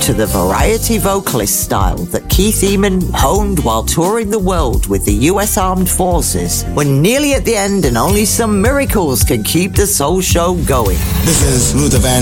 to the variety vocalist style that Keith Eman honed while touring the world with the US Armed Forces. We're nearly at the end and only some miracles can keep the Soul Show going. This is Luther Van